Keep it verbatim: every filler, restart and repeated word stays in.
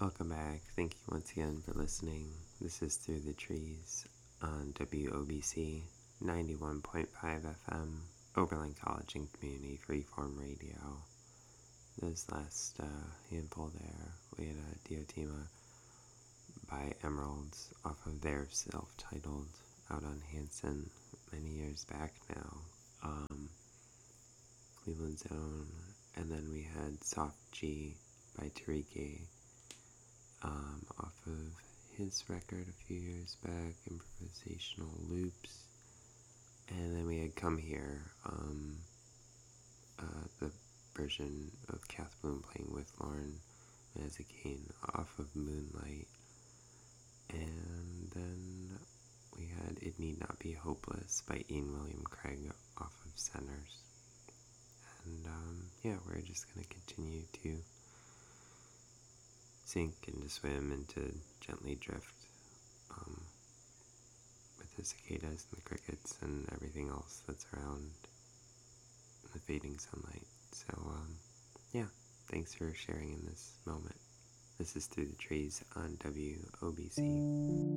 Welcome back. Thank you once again for listening. This is Through the Trees on W O B C ninety-one point five F M, Oberlin College and Community Freeform Radio. This last uh, handful there, we had a Diotima by Emeralds off of their self-titled out on Hanson many years back now. Um, Cleveland's Own, and then we had Soft G by Tariki. Um, off of his record a few years back, Improvisational Loops. And then we had Come Here, um, uh, the version of Kath Bloom playing with Lauren Mazikane off of Moonlight. And then we had It Need Not Be Hopeless by Ian William Craig off of Centers. And um, yeah, we're just going to continue to sink and to swim and to gently drift um, with the cicadas and the crickets and everything else that's around the fading sunlight. So, um, yeah, thanks for sharing in this moment. This is Through the Trees on W O B C.